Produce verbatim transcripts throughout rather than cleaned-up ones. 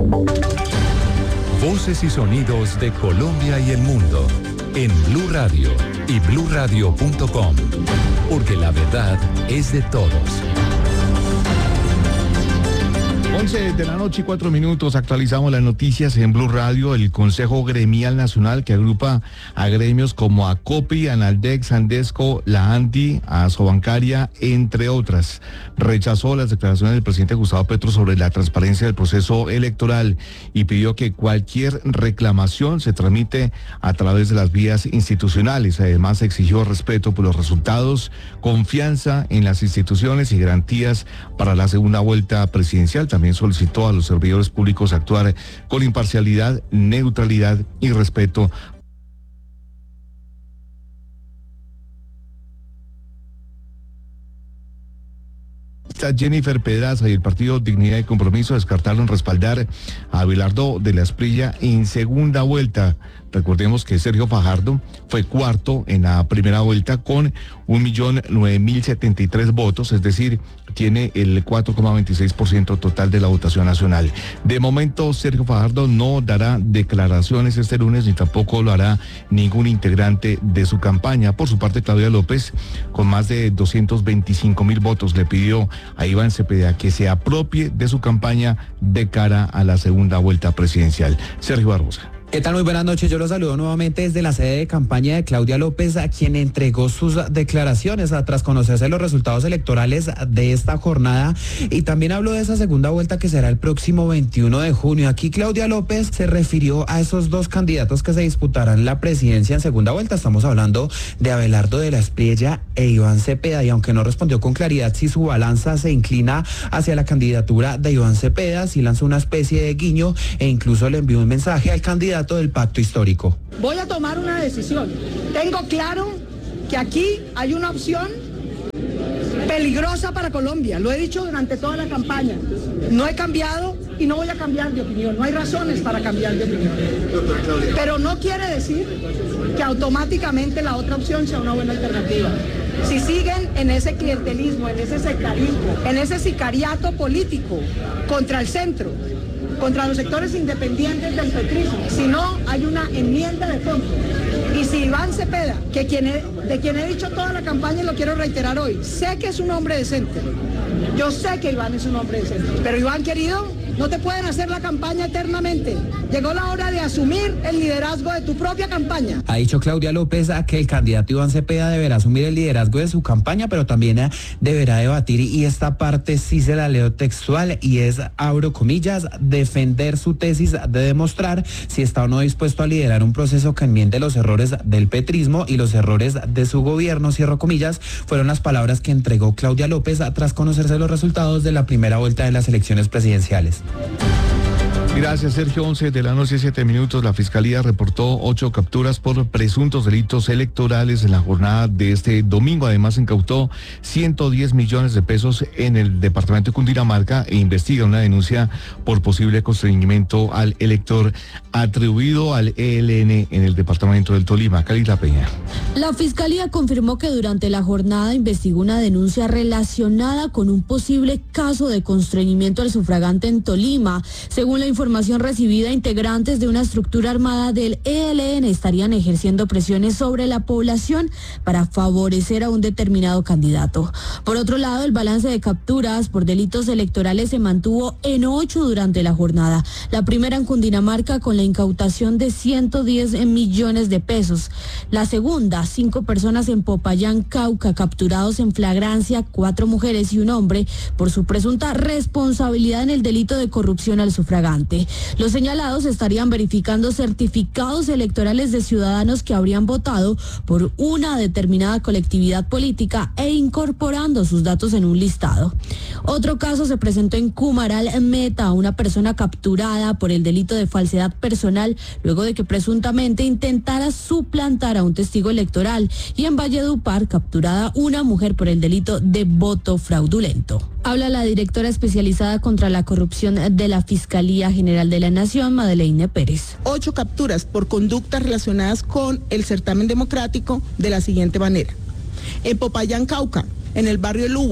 Voces y sonidos de Colombia y el mundo en Blue Radio y blue radio punto com, porque la verdad es de todos. once de la noche y cuatro minutos, actualizamos las noticias en Blue Radio. El Consejo Gremial Nacional, que agrupa a gremios como ACOPI, Analdex, Andesco, la ANDI, Asobancaria, entre otras, rechazó las declaraciones del presidente Gustavo Petro sobre la transparencia del proceso electoral y pidió que cualquier reclamación se tramite a través de las vías institucionales. Además, exigió respeto por los resultados, confianza en las instituciones y garantías para la segunda vuelta presidencial. También solicitó a los servidores públicos actuar con imparcialidad, neutralidad y respeto. Jennifer Pedraza y el partido Dignidad y Compromiso descartaron respaldar a Abelardo de la Espriella en segunda vuelta. Recordemos que Sergio Fajardo fue cuarto en la primera vuelta con un millón nueve mil setenta y tres votos, es decir, tiene el cuatro coma veintiséis por ciento total de la votación nacional. De momento, Sergio Fajardo no dará declaraciones este lunes ni tampoco lo hará ningún integrante de su campaña. Por su parte, Claudia López, con más de doscientos veinticinco mil votos, le pidió a Iván Cepeda que se apropie de su campaña de cara a la segunda vuelta presidencial. Sergio Barbosa. ¿Qué tal? Muy buenas noches. Yo los saludo nuevamente desde la sede de campaña de Claudia López, a quien entregó sus declaraciones tras conocerse los resultados electorales de esta jornada, y también habló de esa segunda vuelta que será el próximo veintiuno de junio. Aquí Claudia López se refirió a esos dos candidatos que se disputarán la presidencia en segunda vuelta. Estamos hablando de Abelardo de la Espriella e Iván Cepeda, y aunque no respondió con claridad si su balanza se inclina hacia la candidatura de Iván Cepeda, sí lanzó una especie de guiño e incluso le envió un mensaje al candidato del pacto histórico. Voy a tomar una decisión. Tengo claro que aquí hay una opción peligrosa para Colombia. Lo he dicho durante toda la campaña. No he cambiado y no voy a cambiar de opinión. No hay razones para cambiar de opinión. Pero no quiere decir que automáticamente la otra opción sea una buena alternativa. Si siguen en ese clientelismo, en ese sectarismo, en ese sicariato político contra el centro, contra los sectores independientes del petrismo, si no hay una enmienda de fondo. Y si Iván Cepeda, que quien he, de quien he dicho toda la campaña y lo quiero reiterar hoy, sé que es un hombre decente, yo sé que Iván es un hombre decente, pero Iván querido, no te pueden hacer la campaña eternamente. Llegó la hora de asumir el liderazgo de tu propia campaña. Ha dicho Claudia López a que el candidato Iván Cepeda deberá asumir el liderazgo de su campaña, pero también a, deberá debatir, y esta parte sí se la leo textual, y es, abro comillas, defender su tesis de demostrar si está o no dispuesto a liderar un proceso que enmiende los errores del petrismo y los errores de su gobierno, cierro comillas. Fueron las palabras que entregó Claudia López tras conocerse los resultados de la primera vuelta de las elecciones presidenciales. Gracias, Sergio. once de la noche, siete minutos. La Fiscalía reportó ocho capturas por presuntos delitos electorales en la jornada de este domingo. Además, incautó ciento diez millones de pesos en el departamento de Cundinamarca e investiga una denuncia por posible constreñimiento al elector atribuido al E L N en el departamento del Tolima. Calita Peña. La Fiscalía confirmó que durante la jornada investigó una denuncia relacionada con un posible caso de constreñimiento al sufragante en Tolima. Según la información recibida, integrantes de una estructura armada del E L N estarían ejerciendo presiones sobre la población para favorecer a un determinado candidato. Por otro lado, el balance de capturas por delitos electorales se mantuvo en ocho durante la jornada. La primera en Cundinamarca, con la incautación de ciento diez millones de pesos. La segunda, cinco personas en Popayán, Cauca, capturados en flagrancia, cuatro mujeres y un hombre, por su presunta responsabilidad en el delito de corrupción al sufragante. Los señalados estarían verificando certificados electorales de ciudadanos que habrían votado por una determinada colectividad política e incorporando sus datos en un listado. Otro caso se presentó en Cumaral, Meta, una persona capturada por el delito de falsedad personal luego de que presuntamente intentara suplantar a un testigo electoral, y en Valledupar, capturada una mujer por el delito de voto fraudulento. Habla la directora especializada contra la corrupción de la Fiscalía General de la Nación, Madeleine Pérez. Ocho capturas por conductas relacionadas con el certamen democrático de la siguiente manera. En Popayán, Cauca, en el barrio El Hubo,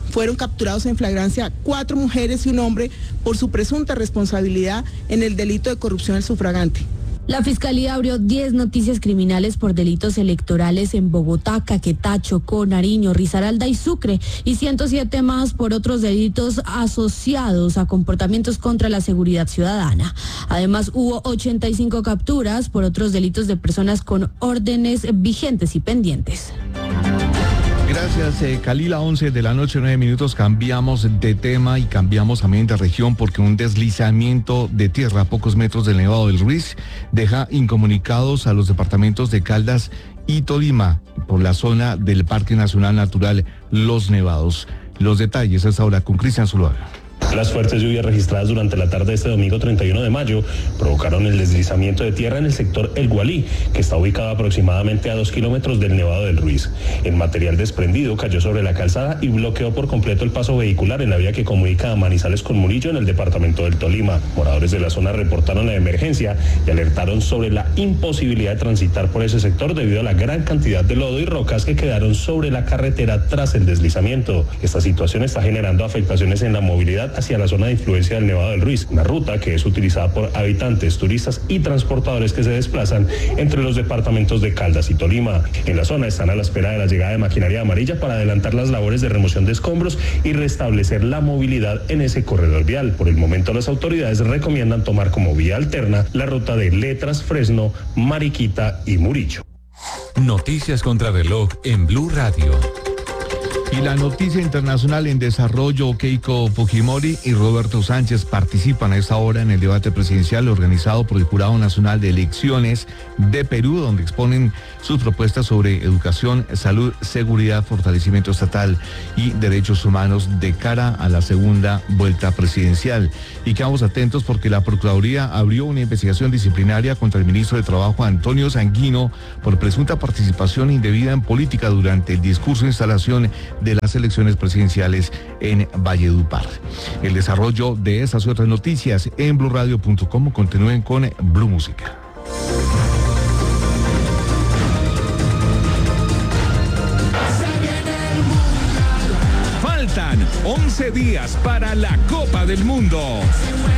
fueron capturados en flagrancia cuatro mujeres y un hombre por su presunta responsabilidad en el delito de corrupción al sufragante. La Fiscalía abrió diez noticias criminales por delitos electorales en Bogotá, Caquetá, Chocó, Nariño, Risaralda y Sucre, y ciento siete más por otros delitos asociados a comportamientos contra la seguridad ciudadana. Además, hubo ochenta y cinco capturas por otros delitos de personas con órdenes vigentes y pendientes. Gracias, eh, Kalila, once de la noche, nueve minutos, cambiamos de tema y cambiamos también de región porque un deslizamiento de tierra a pocos metros del Nevado del Ruiz deja incomunicados a los departamentos de Caldas y Tolima por la zona del Parque Nacional Natural Los Nevados. Los detalles a esta hora con Cristian Zuluaga. Las fuertes lluvias registradas durante la tarde de este domingo treinta y uno de mayo provocaron el deslizamiento de tierra en el sector El Gualí, que está ubicado aproximadamente a dos kilómetros del Nevado del Ruiz. El material desprendido cayó sobre la calzada y bloqueó por completo el paso vehicular en la vía que comunica a Manizales con Murillo en el departamento del Tolima. Moradores de la zona reportaron la emergencia y alertaron sobre la imposibilidad de transitar por ese sector debido a la gran cantidad de lodo y rocas que quedaron sobre la carretera tras el deslizamiento. Esta situación está generando afectaciones en la movilidad hacia la zona de influencia del Nevado del Ruiz, una ruta que es utilizada por habitantes, turistas y transportadores que se desplazan entre los departamentos de Caldas y Tolima. En la zona están a la espera de la llegada de maquinaria amarilla para adelantar las labores de remoción de escombros y restablecer la movilidad en ese corredor vial. Por el momento, las autoridades recomiendan tomar como vía alterna la ruta de Letras, Fresno, Mariquita y Murillo. Noticias contra reloj en Blue Radio. Y la noticia internacional en desarrollo, Keiko Fujimori y Roberto Sánchez participan a esta hora en el debate presidencial organizado por el Jurado Nacional de Elecciones de Perú, donde exponen sus propuestas sobre educación, salud, seguridad, fortalecimiento estatal y derechos humanos de cara a la segunda vuelta presidencial. Y quedamos atentos porque la Procuraduría abrió una investigación disciplinaria contra el ministro de Trabajo, Antonio Sanguino, por presunta participación indebida en política durante el discurso de instalación de las elecciones presidenciales en Valledupar. El desarrollo de estas y otras noticias en blue radio punto com. Continúen con Blue Música. Faltan once días para la Copa del Mundo.